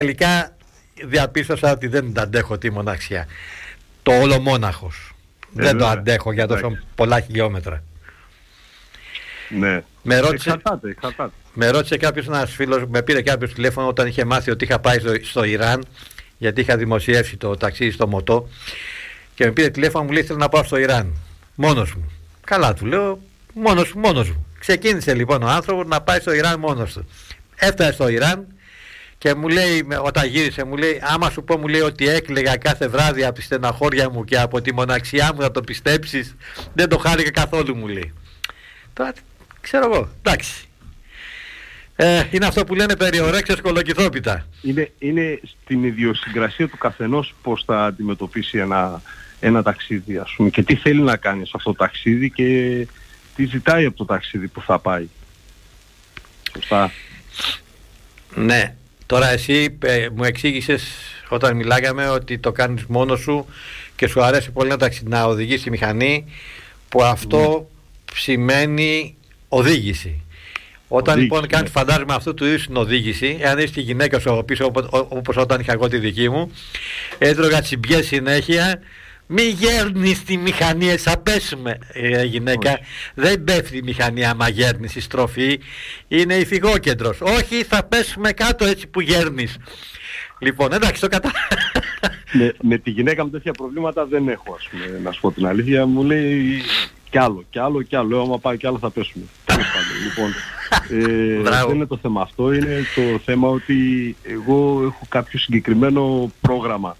τελικά διαπίστωσα ότι δεν αντέχω τη μοναξιά. Το όλο μόναχος. Δεν το αντέχω για τόσο πολλά χιλιόμετρα. Ναι. Εξαρτάται. Με ρώτησε κάποιος, ένας φίλος, με πήρε κάποιος τηλέφωνο όταν είχε μάθει ότι είχα πάει στο Ιράν, γιατί είχα δημοσιεύσει το ταξίδι στο Μωτό, και με πήρε τηλέφωνο, μου λέει θέλω να πάω στο Ιράν. Μόνος μου. Καλά, του λέω, μόνος μου. Ξεκίνησε λοιπόν ο άνθρωπος να πάει στο Ιράν μόνος του. Έφτασε στο Ιράν και μου λέει, όταν γύρισε, μου λέει, άμα σου πω, μου λέει, ότι έκλαιγα κάθε βράδυ από τη στεναχώρια μου και από τη μοναξιά μου, να το πιστέψεις, δεν το χάρηκα καθόλου, μου λέει. Τώρα, ξέρω εγώ, εντάξει. Είναι αυτό που λένε περιορέξεις κολοκυθόπιτα. Είναι στην ιδιοσυγκρασία του καθενός πώς θα αντιμετωπίσει ένα ταξίδι, ας πούμε, και τι θέλει να κάνει σε αυτό το ταξίδι και τι ζητάει από το ταξίδι που θα πάει. Σωστά. Ναι. Τώρα εσύ μου εξήγησες όταν μιλάγαμε ότι το κάνεις μόνος σου και σου αρέσει πολύ να οδηγείς τη μηχανή, που αυτό σημαίνει οδήγηση. Όταν λοιπόν κάνεις, φαντάζομαι, αυτού του είδους την οδήγηση, εάν είσαι τη γυναίκα σου από πίσω, όπως όταν είχα εγώ τη δική μου, έτρωγα τσιμπιές συνέχεια, μη γέρνεις τη μηχανή, θα πέσουμε. Γυναίκα, δεν πέφτει η μηχανή άμα γέρνεις, η στροφή είναι υφηγόκεντρος. Όχι, θα πέσουμε κάτω έτσι που γέρνεις. Λοιπόν, εντάξει, το με τη γυναίκα μου τέτοια προβλήματα δεν έχω, ας πούμε, να σου πω την αλήθεια. Μου λέει κι άλλο. Άμα πάει κι άλλο θα πέσουμε. Λοιπόν, δεν είναι το θέμα αυτό. Είναι το θέμα ότι εγώ έχω κάποιο συγκεκριμένο πρόγραμμα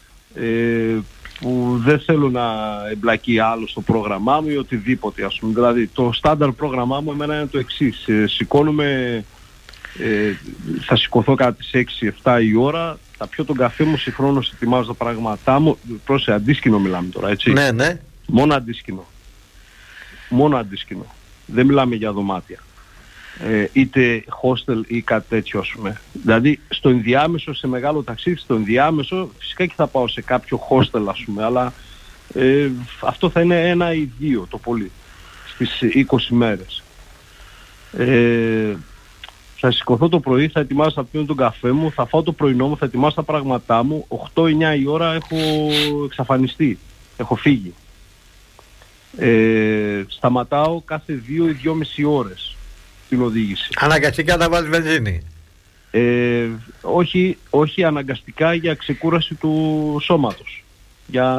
που δεν θέλω να εμπλακεί άλλο στο πρόγραμμά μου ή οτιδήποτε, ας πούμε. Δηλαδή το στάνταρ πρόγραμμά μου εμένα είναι το εξής. Σηκώνομαι, θα σηκωθώ κατά τις 6-7 η ώρα, θα πιω τον καφέ μου, συγχρόνως ετοιμάζω τα πράγματά μου. Πρόσεχε, αντίσκηνο μιλάμε τώρα, έτσι. Ναι. Μόνο αντίσκηνο. Δεν μιλάμε για δωμάτια. Είτε hostel ή κάτι τέτοιο, ας πούμε. Δηλαδή στο ενδιάμεσο, σε μεγάλο ταξίδι, στο ενδιάμεσο φυσικά και θα πάω σε κάποιο hostel, ας πούμε, αλλά αυτό θα είναι 1 ή 2 το πολύ στις 20 μέρες. Θα σηκωθώ το πρωί, θα ετοιμάσω, θα πίνω τον καφέ μου, θα φάω το πρωινό μου, θα ετοιμάσω τα πράγματά μου, 8-9 η ώρα έχω εξαφανιστεί, έχω φύγει. Σταματάω κάθε 2 ή 2,5 ώρες την οδήγηση. Αναγκαστικά να βάλεις βενζίνη? Όχι αναγκαστικά, για ξεκούραση του σώματος. Για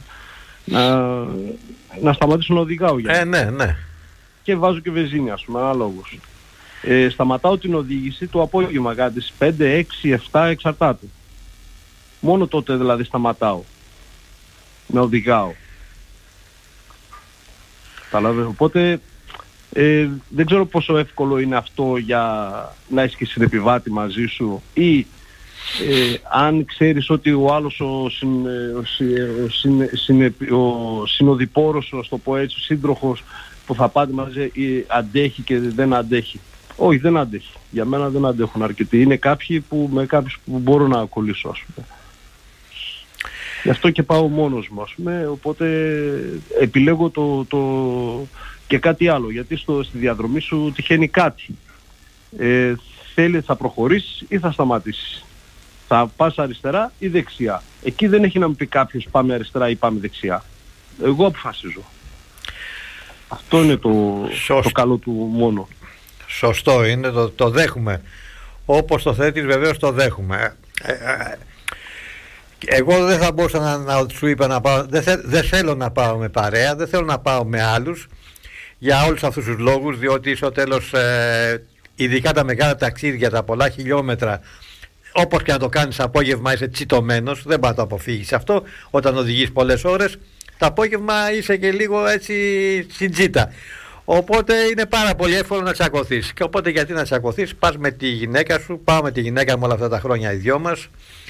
να σταματήσω να οδηγάω. Ναι. Και βάζω και βενζίνη, ας πούμε, αναλόγως. Σταματάω την οδήγηση το απόγευμα κάτι στις 5, 6, 7, εξαρτάται. Μόνο τότε δηλαδή σταματάω να οδηγάω. Οπότε δεν ξέρω πόσο εύκολο είναι αυτό για να έχεις και συνεπιβάτη μαζί σου, ή αν ξέρεις ότι ο άλλος ο συνοδοιπόρος σου, ας το πω έτσι, ο σύντροφος που θα πάτε μαζί, αντέχει και δεν αντέχει. Όχι, δεν αντέχει. Για μένα δεν αντέχουν αρκετοί. Είναι κάποιοι με κάποιους που μπορώ να κολλήσω, ας πούμε. Γι' αυτό και πάω μόνος μου, ας πούμε. Οπότε επιλέγω και κάτι άλλο. Γιατί στη διαδρομή σου τυχαίνει κάτι. Θα προχωρήσεις ή θα σταματήσεις. Θα πας αριστερά ή δεξιά. Εκεί δεν έχει να μου πει κάποιος πάμε αριστερά ή πάμε δεξιά. Εγώ αποφασίζω. Αυτό είναι το καλό του μόνο. Σωστό είναι, το δέχουμε. Όπως το θέτεις, βεβαίως το δέχουμε. Εγώ δεν θα μπορούσα να σου είπα να πάω, δεν θέλω να πάω με παρέα, δεν θέλω να πάω με άλλους, για όλους αυτούς τους λόγους, διότι στο τέλος, ειδικά τα μεγάλα ταξίδια, τα πολλά χιλιόμετρα, όπως και να το κάνεις απόγευμα, είσαι τσιτωμένος, δεν πάει να το αποφύγεις αυτό. Όταν οδηγείς πολλές ώρες, το απόγευμα είσαι και λίγο έτσι στην τσίτα. Οπότε είναι πάρα πολύ εύκολο να τσακωθείς. Και οπότε γιατί να τσακωθείς, πας με τη γυναίκα σου, πάω με τη γυναίκα μου όλα αυτά τα χρόνια οι δυο μας.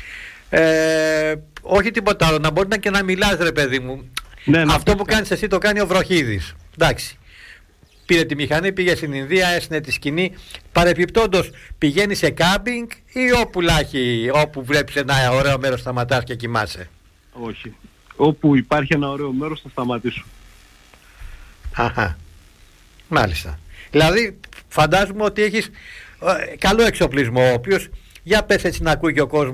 Όχι τίποτα άλλο, να μπορεί και να μιλάς, ρε παιδί μου. Ναι, αυτό που κάνεις εσύ το κάνει ο Βροχίδης. Εντάξει. Πήρε τη μηχανή, πήγε στην Ινδία, έσυνε τη σκηνή. Παρεπιπτόντως πηγαίνει σε κάμπινγκ ή όπου βλέπεις ένα ωραίο μέρος σταματάς και κοιμάσαι? Όχι. Όπου υπάρχει ένα ωραίο μέρος θα σταματήσω. Αχα. Μάλιστα. Δηλαδή φαντάζομαι ότι έχεις καλό εξοπλισμό, ο οποίος Για πες έτσι να ακούει και ο κόσμος.